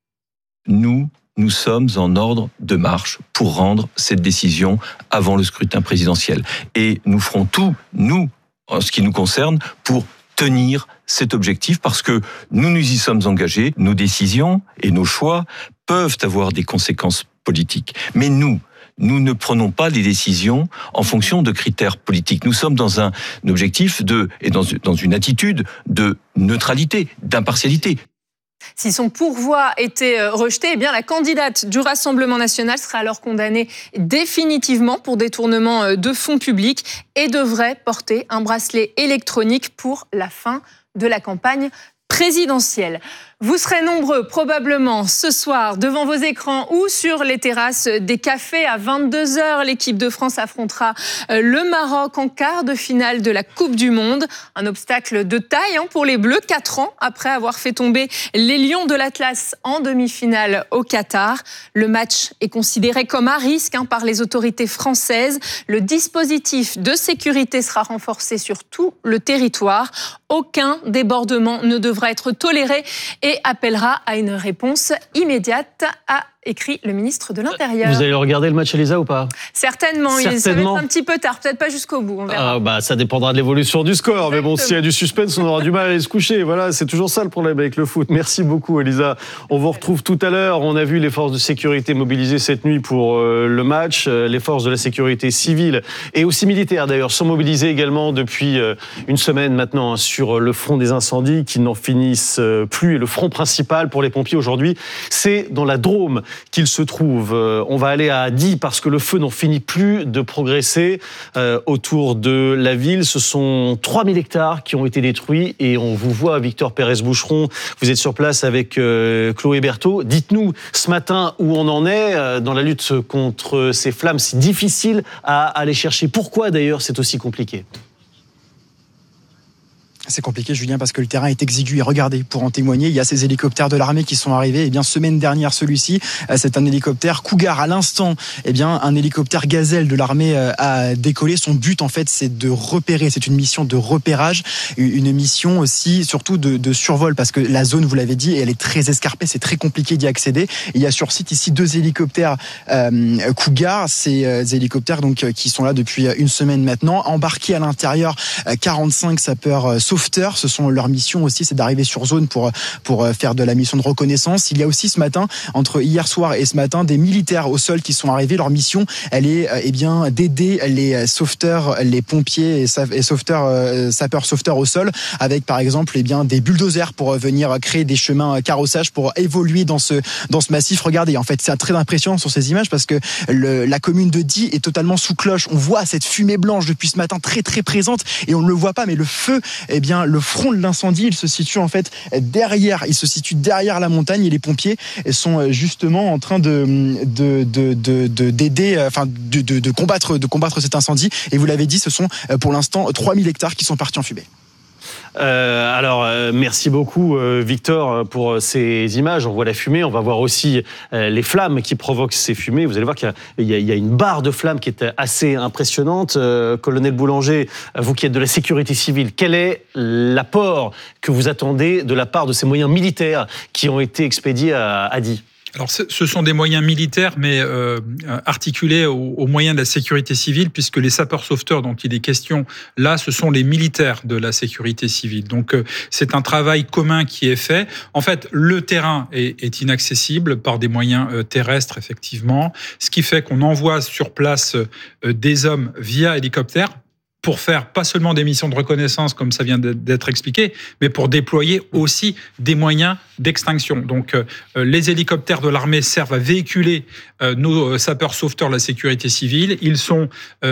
Nous sommes en ordre de marche pour rendre cette décision avant le scrutin présidentiel. Et nous ferons tout, nous, en ce qui nous concerne, pour tenir cet objectif parce que nous nous y sommes engagés. Nos décisions et nos choix peuvent avoir des conséquences politiques. Mais nous ne prenons pas les décisions en fonction de critères politiques. Nous sommes dans un objectif et dans une attitude de neutralité, d'impartialité. Si son pourvoi était rejeté, eh bien la candidate du Rassemblement national sera alors condamnée définitivement pour détournement de fonds publics et devrait porter un bracelet électronique pour la fin de la campagne présidentielle. Vous serez nombreux probablement ce soir devant vos écrans ou sur les terrasses des cafés à 22h. L'équipe de France affrontera le Maroc en quart de finale de la Coupe du Monde. Un obstacle de taille pour les Bleus, 4 ans après avoir fait tomber les Lions de l'Atlas en demi-finale au Qatar. Le match est considéré comme à risque par les autorités françaises. Le dispositif de sécurité sera renforcé sur tout le territoire. Aucun débordement ne devra être toléré et appellera à une réponse immédiate à écrit le ministre de l'Intérieur. Vous allez regarder le match, Elisa, ou pas? Certainement. Ça va être un petit peu tard, peut-être pas jusqu'au bout, on verra. Ça dépendra de l'évolution du score. Exactement. Mais bon, s'il y a du suspense, on aura du mal à aller se coucher. Voilà, c'est toujours ça le problème avec le foot. Merci beaucoup, Elisa. On vous retrouve tout à l'heure. On a vu les forces de sécurité mobilisées cette nuit pour le match. Les forces de la sécurité civile et aussi militaires, d'ailleurs, sont mobilisées également depuis une semaine maintenant sur le front des incendies qui n'en finissent plus. Et le front principal pour les pompiers aujourd'hui, c'est dans la Drôme qu'il se trouve. On va aller à Adi parce que le feu n'en finit plus de progresser autour de la ville. Ce sont 3000 hectares qui ont été détruits et on vous voit, Victor Pérez-Boucheron, vous êtes sur place avec Chloé Berthaud. Dites-nous ce matin où on en est dans la lutte contre ces flammes si difficiles à aller chercher. Pourquoi d'ailleurs c'est aussi compliqué ? C'est compliqué, Julien, parce que le terrain est exigu. Et regardez, pour en témoigner, il y a ces hélicoptères de l'armée qui sont arrivés. Et bien, semaine dernière, celui-ci, c'est un hélicoptère Cougar. À l'instant, un hélicoptère Gazelle de l'armée a décollé. Son but, en fait, c'est de repérer. C'est une mission de repérage, une mission aussi, surtout de survol, parce que la zone, vous l'avez dit, elle est très escarpée. C'est très compliqué d'y accéder. Et il y a sur site ici 2 hélicoptères Cougar. Ces hélicoptères, donc, qui sont là depuis une semaine maintenant, embarqués à l'intérieur 45 sapeurs sauveteurs. Ce sont leur mission aussi, c'est d'arriver sur zone pour faire de la mission de reconnaissance. Il y a aussi ce matin, entre hier soir et ce matin, des militaires au sol qui sont arrivés. Leur mission, elle est d'aider les sauveteurs, les pompiers et sapeurs sauveteurs au sol, avec par exemple des bulldozers pour venir créer des chemins carrossage pour évoluer dans ce massif. Regardez, en fait, c'est très impressionnant sur ces images parce que la commune de Die est totalement sous cloche. On voit cette fumée blanche depuis ce matin très très présente et on ne le voit pas, mais le feu, le front de l'incendie, il se situe en fait derrière la montagne et les pompiers sont justement en train de combattre cet incendie. Et vous l'avez dit, ce sont pour l'instant 3000 hectares qui sont partis en fumée. Merci beaucoup Victor pour ces images. On voit la fumée, on va voir aussi les flammes qui provoquent ces fumées. Vous allez voir qu'il y a une barre de flammes qui est assez impressionnante. Colonel Boulanger, vous qui êtes de la sécurité civile, quel est l'apport que vous attendez de la part de ces moyens militaires qui ont été expédiés à Adi ? Alors, ce sont des moyens militaires, mais articulés aux moyens de la sécurité civile, puisque les sapeurs-sauveteurs dont il est question, là, ce sont les militaires de la sécurité civile. Donc, c'est un travail commun qui est fait. En fait, le terrain est inaccessible par des moyens terrestres, effectivement, ce qui fait qu'on envoie sur place des hommes via hélicoptère, pour faire pas seulement des missions de reconnaissance, comme ça vient d'être expliqué, mais pour déployer aussi des moyens d'extinction. Donc, les hélicoptères de l'armée servent à véhiculer nos sapeurs-sauveteurs de la sécurité civile. Ils sont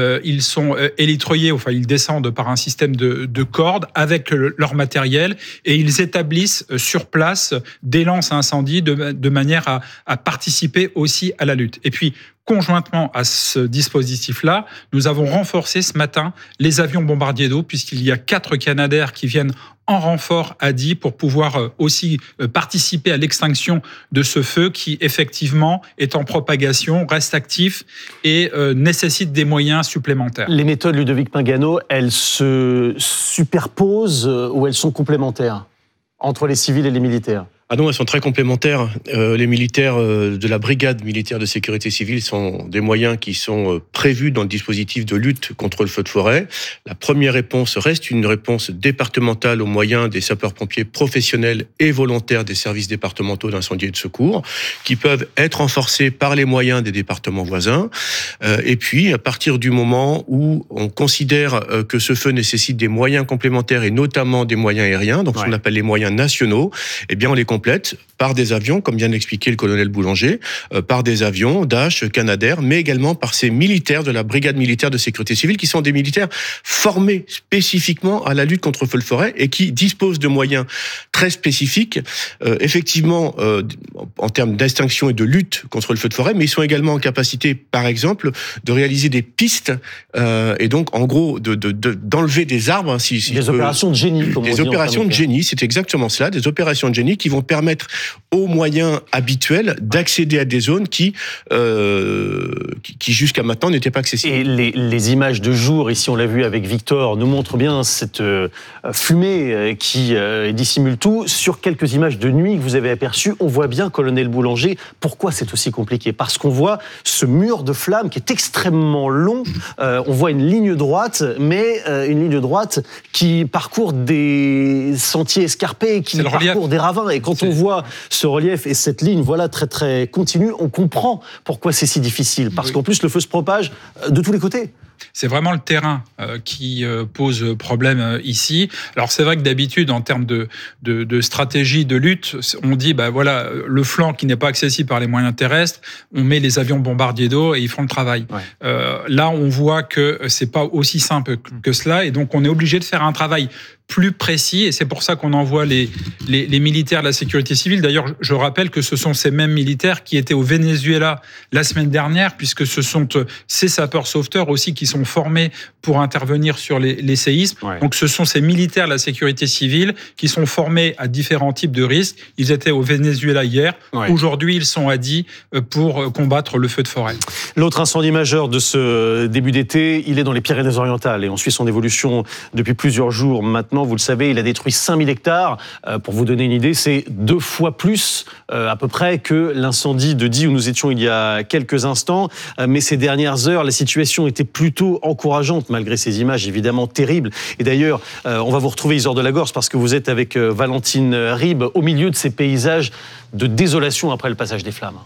élitroyés, enfin, ils descendent par un système de cordes avec leur matériel et ils établissent sur place des lances à incendie de manière à participer aussi à la lutte. Et puis, conjointement à ce dispositif-là, nous avons renforcé ce matin les avions bombardiers d'eau, puisqu'il y a 4 Canadair qui viennent en renfort à Die pour pouvoir aussi participer à l'extinction de ce feu qui, effectivement, est en propagation, reste actif et nécessite des moyens supplémentaires. Les méthodes, Ludovic Pingano, elles se superposent ou elles sont complémentaires entre les civils et les militaires ? Ah non, elles sont très complémentaires. Les militaires de la brigade militaire de sécurité civile sont des moyens qui sont prévus dans le dispositif de lutte contre le feu de forêt. La première réponse reste une réponse départementale aux moyens des sapeurs-pompiers professionnels et volontaires des services départementaux d'incendie et de secours, qui peuvent être renforcés par les moyens des départements voisins. Et puis, à partir du moment où on considère que ce feu nécessite des moyens complémentaires et notamment des moyens aériens, donc ce qu'on appelle les moyens nationaux, eh bien on les complète par des avions, comme vient d'expliquer le colonel Boulanger, par des avions Dash, Canadair, mais également par ces militaires de la brigade militaire de sécurité civile, qui sont des militaires formés spécifiquement à la lutte contre le feu de forêt et qui disposent de moyens très spécifiques, effectivement, en termes d'extinction et de lutte contre le feu de forêt, mais ils sont également en capacité, par exemple, de réaliser des pistes et donc, en gros, d'enlever des arbres. Des opérations de génie, comme on dit. Des opérations de génie, c'est exactement cela, des opérations de génie qui vont permettre aux moyens habituels d'accéder à des zones qui jusqu'à maintenant n'étaient pas accessibles. Et les images de jour, ici on l'a vu avec Victor, nous montrent bien cette fumée qui dissimule surtout, sur quelques images de nuit que vous avez aperçues, on voit bien, colonel Boulanger, pourquoi c'est aussi compliqué. Parce qu'on voit ce mur de flammes qui est extrêmement long. On voit une ligne droite, mais une ligne droite qui parcourt des sentiers escarpés, qui parcourt des ravins. Et quand on voit ce relief et cette ligne, voilà, très très continue, on comprend pourquoi c'est si difficile. Parce qu'en plus, le feu se propage de tous les côtés. C'est vraiment le terrain qui pose problème ici. Alors c'est vrai que d'habitude, en termes de stratégie de lutte, on dit voilà, le flanc qui n'est pas accessible par les moyens terrestres, on met les avions bombardiers d'eau et ils font le travail. Ouais. Là, on voit que c'est pas aussi simple que cela, et donc on est obligé de faire un travail plus précis, et c'est pour ça qu'on envoie les militaires de la sécurité civile. D'ailleurs, je rappelle que ce sont ces mêmes militaires qui étaient au Venezuela la semaine dernière, puisque ce sont ces sapeurs-sauveteurs aussi qui sont formés pour intervenir sur les séismes. Ouais. Donc ce sont ces militaires de la sécurité civile qui sont formés à différents types de risques. Ils étaient au Venezuela hier. Ouais. Aujourd'hui, ils sont à Die pour combattre le feu de forêt. L'autre incendie majeur de ce début d'été, il est dans les Pyrénées-Orientales, et on suit son évolution depuis plusieurs jours maintenant. Vous le savez, il a détruit 5000 hectares. Pour vous donner une idée, c'est 2 fois plus à peu près que l'incendie de Die où nous étions il y a quelques instants. Mais ces dernières heures, la situation était plutôt encourageante malgré ces images évidemment terribles. Et d'ailleurs, on va vous retrouver Isor de la Gorce parce que vous êtes avec Valentine Ribes au milieu de ces paysages de désolation après le passage des flammes.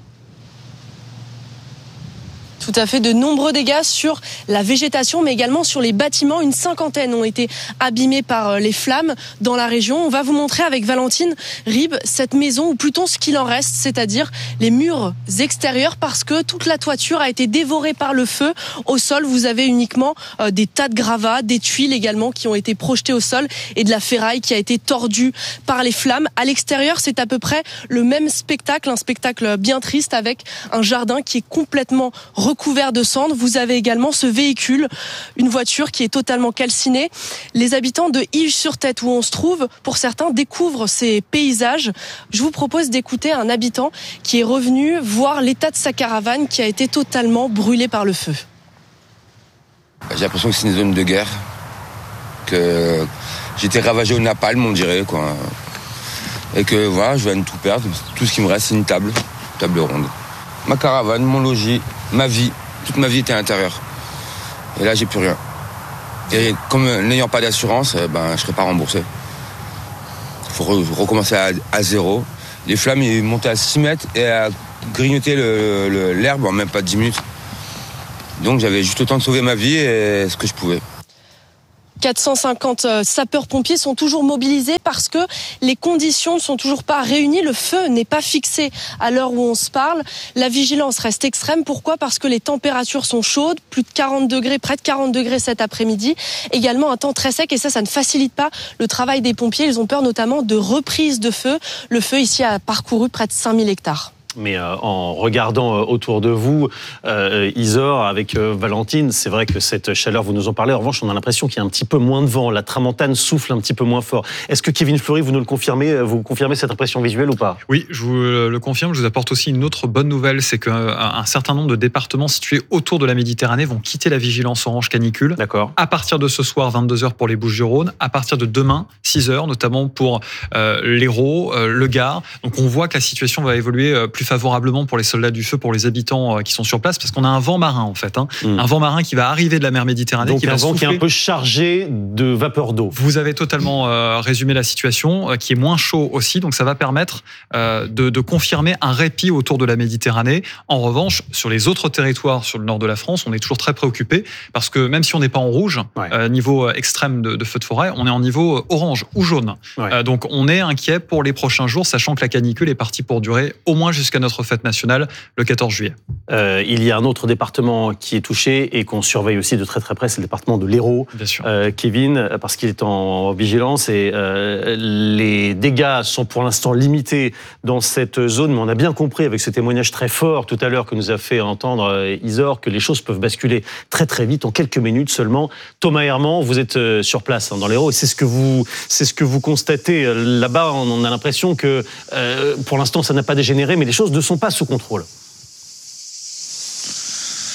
Tout à fait, de nombreux dégâts sur la végétation, mais également sur les bâtiments. Une 50aine ont été abîmés par les flammes dans la région. On va vous montrer avec Valentine Ribes cette maison, ou plutôt ce qu'il en reste, c'est-à-dire les murs extérieurs, parce que toute la toiture a été dévorée par le feu. Au sol, vous avez uniquement des tas de gravats, des tuiles également qui ont été projetées au sol, et de la ferraille qui a été tordue par les flammes. À l'extérieur, c'est à peu près le même spectacle, un spectacle bien triste avec un jardin qui est complètement recouvert de cendres. Vous avez également ce véhicule, une voiture qui est totalement calcinée. Les habitants de Ilge-sur-Tête, où on se trouve, pour certains, découvrent ces paysages. Je vous propose d'écouter un habitant qui est revenu voir l'état de sa caravane qui a été totalement brûlée par le feu. J'ai l'impression que c'est une zone de guerre, que j'étais ravagé au napalm, on dirait, quoi. Et que voilà, je viens de tout perdre. Tout ce qui me reste, c'est une table ronde. Ma caravane, mon logis, ma vie, toute ma vie était à l'intérieur. Et là, j'ai plus rien. Et comme n'ayant pas d'assurance, je serai pas remboursé. Il faut recommencer à zéro. Les flammes, ils montaient à 6 mètres et à grignoter l'herbe en même pas 10 minutes. Donc j'avais juste le temps de sauver ma vie et ce que je pouvais. 450 sapeurs-pompiers sont toujours mobilisés parce que les conditions ne sont toujours pas réunies. Le feu n'est pas fixé à l'heure où on se parle. La vigilance reste extrême. Pourquoi ? Parce que les températures sont chaudes, plus de 40 degrés, près de 40 degrés cet après-midi. Également un temps très sec, et ça ne facilite pas le travail des pompiers. Ils ont peur notamment de reprise de feu. Le feu ici a parcouru près de 5000 hectares. Mais en regardant autour de vous, Isor, avec Valentine, c'est vrai que cette chaleur, vous nous en parlez. En revanche, on a l'impression qu'il y a un petit peu moins de vent. La tramontane souffle un petit peu moins fort. Est-ce que Kevin Fleury, vous nous le confirmez, vous confirmez cette impression visuelle ou pas ? Oui, je vous le confirme. Je vous apporte aussi une autre bonne nouvelle, c'est qu'un certain nombre de départements situés autour de la Méditerranée vont quitter la vigilance orange canicule. D'accord. À partir de ce soir, 22h pour les Bouches-du-Rhône. À partir de demain, 6h, notamment pour l'Hérault, le Gard. Donc on voit que la situation va évoluer plus favorablement pour les soldats du feu, pour les habitants qui sont sur place, parce qu'on a un vent marin en fait, un vent marin qui va arriver de la mer Méditerranée, donc qui un va vent souffler. qui est un peu chargé de vapeur d'eau. Vous avez totalement résumé la situation, qui est moins chaud aussi, donc ça va permettre de confirmer un répit autour de la Méditerranée. En revanche, sur les autres territoires, sur le nord de la France, on est toujours très préoccupé, parce que même si on n'est pas en rouge, niveau extrême de feu de forêt, on est en niveau orange ou jaune. Ouais. Donc on est inquiet pour les prochains jours, sachant que la canicule est partie pour durer au moins jusqu'à notre fête nationale le 14 juillet. Il y a un autre département qui est touché et qu'on surveille aussi de très très près, c'est le département de l'Hérault. Bien sûr. Kevin, parce qu'il est en vigilance et les dégâts sont pour l'instant limités dans cette zone, mais on a bien compris avec ce témoignage très fort tout à l'heure que nous a fait entendre Isor que les choses peuvent basculer très très vite en quelques minutes seulement. Thomas Herman, vous êtes sur place dans l'Hérault et c'est ce que vous constatez là-bas. On a l'impression que pour l'instant ça n'a pas dégénéré, mais les choses ne sont pas sous contrôle.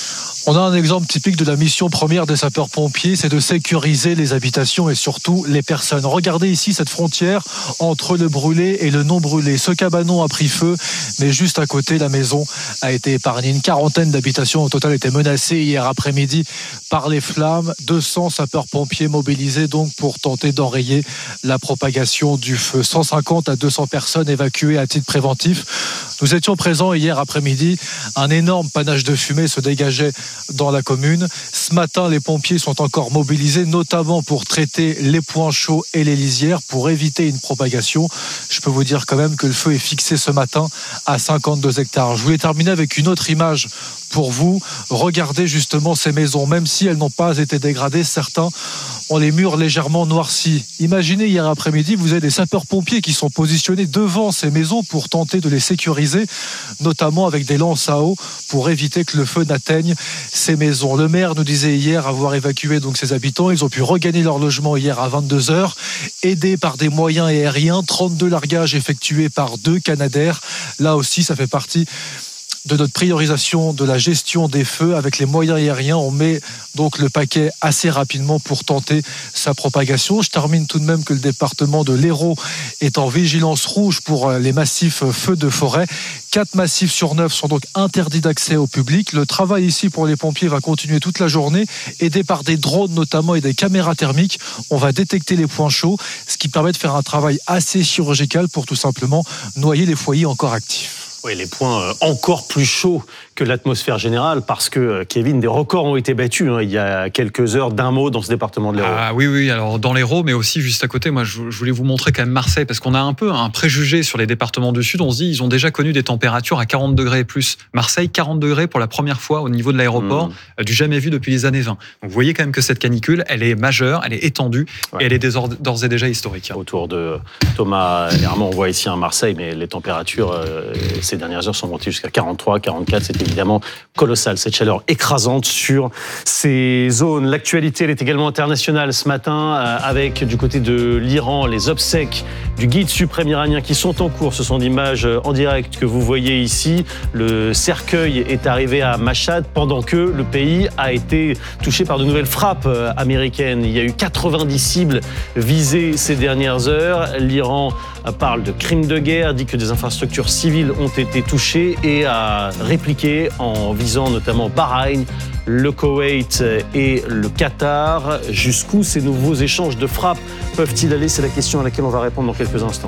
On a un exemple typique de la mission première des sapeurs-pompiers, c'est de sécuriser les habitations et surtout les personnes. Regardez ici cette frontière entre le brûlé et le non brûlé. Ce cabanon a pris feu, mais juste à côté, la maison a été épargnée. Une quarantaine d'habitations au total étaient menacées hier après-midi par les flammes. 200 sapeurs-pompiers mobilisés donc pour tenter d'enrayer la propagation du feu. 150 à 200 personnes évacuées à titre préventif. Nous étions présents hier après-midi. Un énorme panache de fumée se dégageait dans la commune. Ce matin, les pompiers sont encore mobilisés, notamment pour traiter les points chauds et les lisières, pour éviter une propagation. Je peux vous dire quand même que le feu est fixé ce matin à 52 hectares. Je voulais terminer avec une autre image pour vous. Regardez justement ces maisons, même si elles n'ont pas été dégradées, certains ont les murs légèrement noircis. Imaginez hier après-midi, vous avez des sapeurs-pompiers qui sont positionnés devant ces maisons pour tenter de les sécuriser, notamment avec des lances à eau pour éviter que le feu n'atteigne ces maisons. Le maire nous disait hier avoir évacué donc ses habitants. Ils ont pu regagner leur logement hier à 22h, aidés par des moyens aériens. 32 largages effectués par 2 Canadair. Là aussi, ça fait partie de notre priorisation de la gestion des feux. Avec les moyens aériens, on met donc le paquet assez rapidement pour tenter sa propagation. Je termine tout de même que le département de l'Hérault est en vigilance rouge pour les massifs feux de forêt. 4 massifs sur 9 sont donc interdits d'accès au public. Le travail ici pour les pompiers va continuer toute la journée, aidé par des drones notamment et des caméras thermiques. On va détecter les points chauds, ce qui permet de faire un travail assez chirurgical pour tout simplement noyer les foyers encore actifs. Oui, les points encore plus chauds que l'atmosphère générale, parce que, Kevin, des records ont été battus il y a quelques heures. D'un mot dans ce département de l'Hérault. Ah oui, alors dans l'Hérault, mais aussi juste à côté, moi je voulais vous montrer quand même Marseille, parce qu'on a un peu un préjugé sur les départements du Sud. On se dit, ils ont déjà connu des températures à 40 degrés et plus. Marseille, 40 degrés pour la première fois au niveau de l'aéroport, du jamais vu depuis les années 20. Donc vous voyez quand même que cette canicule, elle est majeure, elle est étendue, et elle est d'ores et déjà historique. Autour de Thomas et Armand, on voit ici un Marseille, mais les températures ces dernières heures sont montées jusqu'à 43, 44. C'est évidemment colossal, cette chaleur écrasante sur ces zones. L'actualité, elle est également internationale ce matin, avec du côté de l'Iran, les obsèques du guide suprême iranien qui sont en cours. Ce sont d'images en direct que vous voyez ici. Le cercueil est arrivé à Mashhad pendant que le pays a été touché par de nouvelles frappes américaines. Il y a eu 90 cibles visées ces dernières heures. L'Iran parle de crimes de guerre, dit que des infrastructures civiles ont été touchées et a répliqué en visant notamment Bahreïn, le Koweït et le Qatar. Jusqu'où ces nouveaux échanges de frappes peuvent-ils aller? C'est la question à laquelle on va répondre dans quelques instants.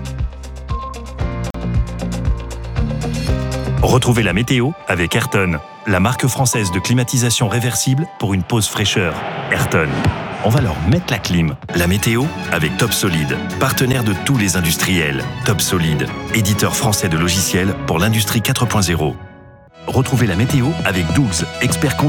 Retrouvez la météo avec Ayrton, la marque française de climatisation réversible pour une pause fraîcheur. Ayrton, on va leur mettre la clim. La météo avec Top Solid, partenaire de tous les industriels. Top Solid, éditeur français de logiciels pour l'industrie 4.0. Retrouvez la météo avec Doug's, expert